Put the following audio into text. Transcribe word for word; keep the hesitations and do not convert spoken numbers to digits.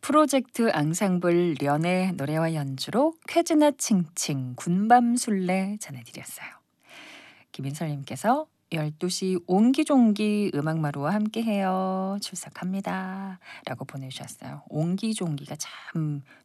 프로젝트 앙상블 련의 노래와 연주로 쾌즈나 칭칭 군밤술래 전해드렸어요. 김인설님께서 열두 시 옹기종기 음악마루와 함께해요. 출석합니다. 라고 보내주셨어요. 옹기종기가 참